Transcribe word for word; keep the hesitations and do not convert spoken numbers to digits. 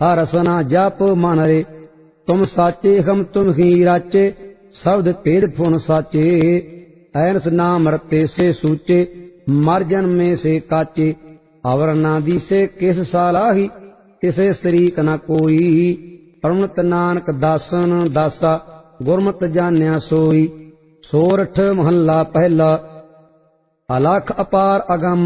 हर सना जप मन रे। तुम साचे हम तुम ही राचे, शब्द भेद फुन साचे। ऐनस नाम रते से सूचे, मर जन्मे से काचे। अवर ना दिसे किस सालाही, किसे शरीक न कोई। पढ़त नानक दासन दासा, गुरमत जान्या सोई। सोरठ महला पहला। अलख अपार अगम